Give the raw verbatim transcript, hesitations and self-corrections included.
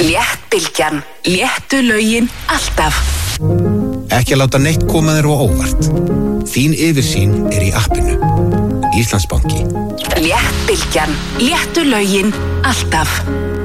Léttbylgjan, léttu lögin alltaf. Ekki að láta neitt koma þér á óvart. Þín yfirsýn er í appinu. Íslandsbanki. Léttbylgjan, léttu lögin alltaf.